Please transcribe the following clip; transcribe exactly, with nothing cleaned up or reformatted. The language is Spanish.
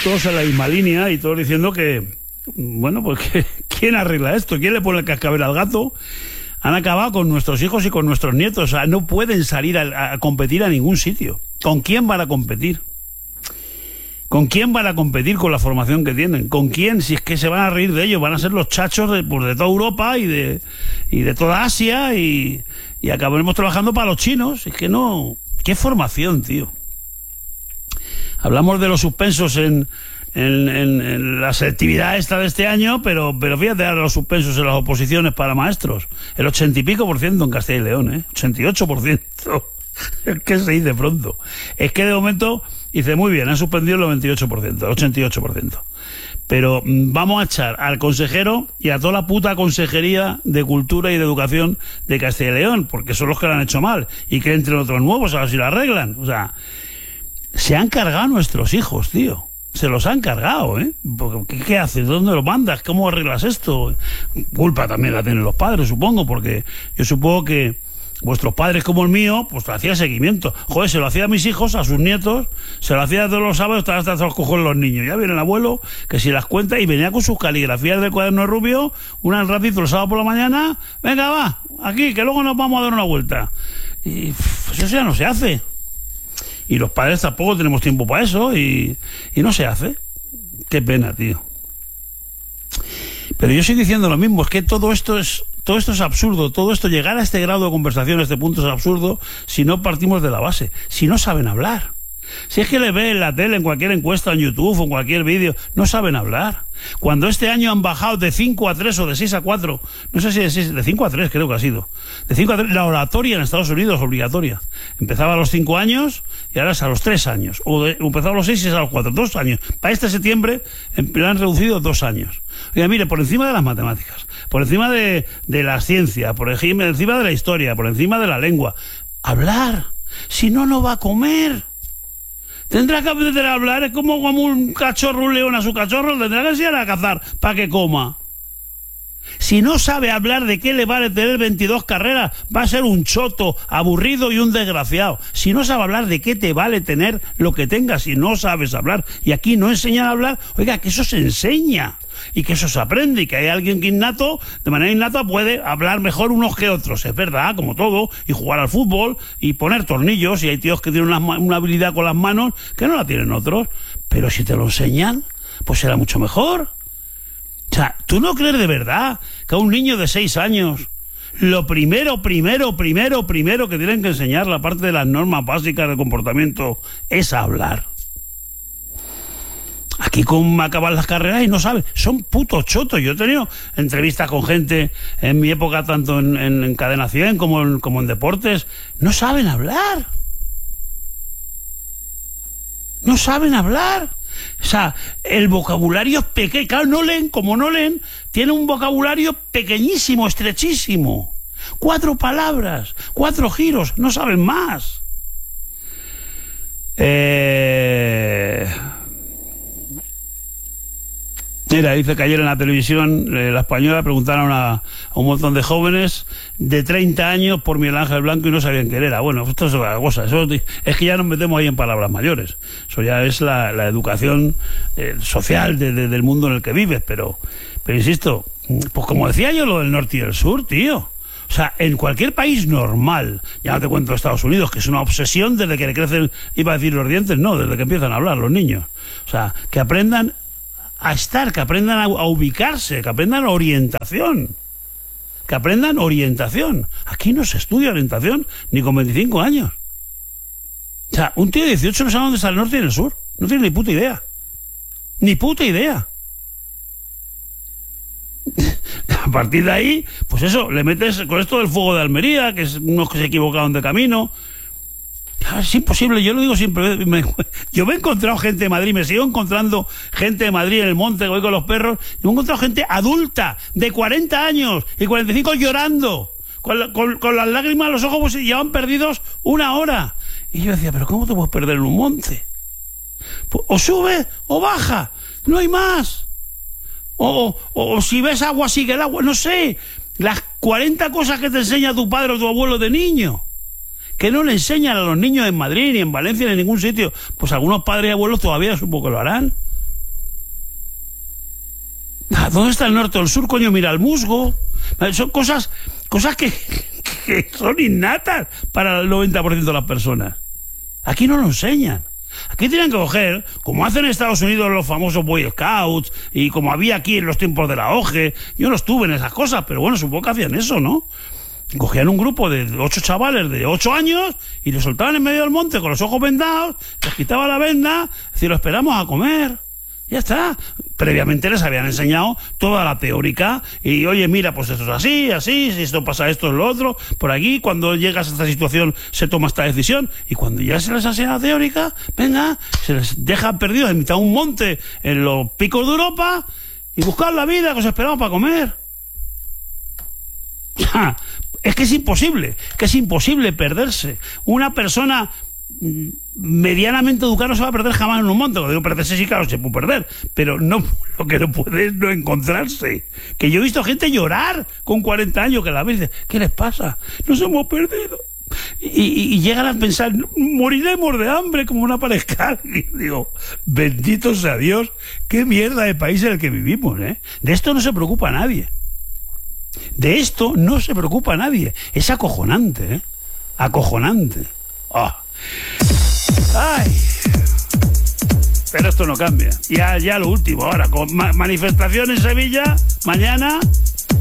todos en la misma línea y todos diciendo que, bueno, pues que, ¿quién arregla esto? ¿Quién le pone el cascabel al gato? Han acabado con nuestros hijos y con nuestros nietos. O sea, no pueden salir a, a competir a ningún sitio. ¿Con quién van a competir? ¿Con quién van a competir con la formación que tienen? ¿Con quién? Si es que se van a reír de ellos, van a ser los chachos de, pues, de toda Europa y de, y de toda Asia y, y acabaremos trabajando para los chinos. Es que no... ¿Qué formación, tío? Hablamos de los suspensos en, en, en, en la selectividad esta de este año, pero, pero fíjate ahora los suspensos en las oposiciones para maestros. El ochenta y pico por ciento en Castilla y León, ¿eh? ochenta y ocho por ciento. Es que se dice pronto. Es que de momento, dice muy bien, han suspendido el noventa y ocho por ciento, el ochenta y ocho por ciento. Pero vamos a echar al consejero y a toda la puta consejería de Cultura y de Educación de Castilla y León, porque son los que lo han hecho mal, y que entren otros nuevos a ver si lo arreglan. O sea, se han cargado a nuestros hijos, tío. Se los han cargado, ¿eh? Porque, ¿qué, qué haces? ¿Dónde los mandas? ¿Cómo arreglas esto? Culpa también la tienen los padres, supongo, porque yo supongo que vuestros padres como el mío, pues hacía seguimiento. Joder, se lo hacía a mis hijos, a sus nietos, se lo hacía todos los sábados hasta, hasta los cojones los niños. Ya viene el abuelo, que si las cuenta, y venía con sus caligrafías del cuaderno de Rubio, una ratito el sábado por la mañana, venga, va, aquí, que luego nos vamos a dar una vuelta. Y pues eso ya no se hace. Y los padres tampoco tenemos tiempo para eso, y, y no se hace. Qué pena, tío. Pero yo estoy diciendo lo mismo, es que todo esto es... Todo esto es absurdo, todo esto, llegar a este grado de conversación, a este punto es absurdo si no partimos de la base, si no saben hablar. Si es que le ve en la tele, en cualquier encuesta, en YouTube o en cualquier vídeo, no saben hablar. Cuando este año han bajado de cinco a tres o de seis a cuatro, no sé si de, seis, de cinco a tres creo que ha sido, de cinco a tres, la oratoria en Estados Unidos obligatoria. Empezaba a los cinco años y ahora es a los tres años. O, de, o empezaba a los seis y es a los cuatro, dos años. Para este septiembre lo han reducido dos años. Oiga, mire, por encima de las matemáticas, por encima de, de la ciencia, por encima de la historia, por encima de la lengua, hablar. Si no, no va a comer. Tendrá que aprender a hablar, es como, como un cachorro, un león a su cachorro, tendrá que enseñar a cazar para que coma. Si no sabe hablar, ¿de qué le vale tener veintidós carreras? Va a ser un choto, aburrido y un desgraciado. Si no sabe hablar, ¿de qué te vale tener lo que tengas si no sabes hablar? Y aquí no enseñan a hablar, oiga, que eso se enseña. Y que eso se aprende, y que hay alguien que innato, de manera innata, puede hablar mejor unos que otros, es verdad, como todo, y jugar al fútbol, y poner tornillos, y hay tíos que tienen una, una habilidad con las manos que no la tienen otros, pero si te lo enseñan, pues será mucho mejor. O sea, ¿tú no crees de verdad que a un niño de seis años lo primero, primero, primero, primero que tienen que enseñar, la parte de las normas básicas de comportamiento, es hablar? Aquí con acaban las carreras y no saben, son putos chotos. Yo he tenido entrevistas con gente en mi época, tanto en, en, en Cadena cien como en, como en deportes. No saben hablar. No saben hablar. O sea, el vocabulario es pequeño. Claro, no leen, como no leen, tienen un vocabulario pequeñísimo, estrechísimo. Cuatro palabras, cuatro giros, no saben más. Eh... Mira, dice que ayer en la televisión, eh, la española, preguntaron a, a un montón de jóvenes de treinta años por Miguel Ángel Blanco y no sabían quién era. Bueno, esto es otra cosa. Eso es que ya nos metemos ahí en palabras mayores. Eso ya es la, la educación eh, social de, de, del mundo en el que vives. Pero, pero insisto, pues como decía yo, lo del norte y el sur, tío. O sea, en cualquier país normal, ya no te cuento Estados Unidos, que es una obsesión desde que le crecen, iba a decir los dientes, no, desde que empiezan a hablar los niños. O sea, que aprendan a estar, que aprendan a, a ubicarse, que aprendan orientación, que aprendan orientación. Aquí no se estudia orientación ni con veinticinco años. O sea, un tío de dieciocho no sabe dónde está el norte y el sur, no tiene ni puta idea, ni puta idea. A partir de ahí, pues eso, le metes con esto del fuego de Almería, que es unos que se equivocaron de camino. Es imposible, yo lo digo siempre. Me, yo me he encontrado gente de Madrid, me sigo encontrando gente de Madrid en el monte, que voy con los perros. Yo me he encontrado gente adulta, de cuarenta años y cuarenta y cinco llorando, con, con, con las lágrimas en los ojos, pues llevan perdidos una hora. Y yo decía, ¿pero cómo te puedes perder en un monte? Pues, o sube o baja, no hay más. O, o, o si ves agua, sigue el agua, no sé. Las cuarenta cosas que te enseña tu padre o tu abuelo de niño, que no le enseñan a los niños en Madrid, ni en Valencia, ni en ningún sitio. Pues algunos padres y abuelos todavía supongo que lo harán. ¿Dónde está el norte o el sur? Coño, mira el musgo. Son cosas, cosas que, que son innatas para el noventa por ciento de las personas. Aquí no lo enseñan. Aquí tienen que coger, como hacen en Estados Unidos los famosos Boy Scouts, y como había aquí en los tiempos de la O G E. Yo no estuve en esas cosas, pero bueno, supongo que hacían eso, ¿no? Cogían un grupo de ocho chavales de ocho años y los soltaban en medio del monte con los ojos vendados, les quitaban la venda, y lo esperamos a comer. Ya está. Previamente les habían enseñado toda la teórica y, oye, mira, pues esto es así, así, si esto pasa esto es lo otro, por aquí, cuando llegas a esta situación se toma esta decisión, y cuando ya se les enseña la teórica, venga, se les deja perdidos en mitad de un monte en los picos de Europa y buscar la vida que os esperamos para comer. Es que es imposible, que es imposible perderse. Una persona medianamente educada no se va a perder jamás en un monte. Cuando digo perderse, sí, claro, se puede perder, pero no, lo que no puede es no encontrarse. Que yo he visto gente llorar con cuarenta años, que la vez dice, ¿qué les pasa? Nos hemos perdido. Y, y, y llegan a pensar, moriremos de hambre como una pareja. Y digo, bendito sea Dios, qué mierda de país en el que vivimos, ¿eh? De esto no se preocupa nadie. De esto no se preocupa nadie. Es acojonante, ¿eh? Acojonante. Oh. Ay. Pero esto no cambia. Ya, ya lo último. Ahora, con ma- manifestación en Sevilla, mañana...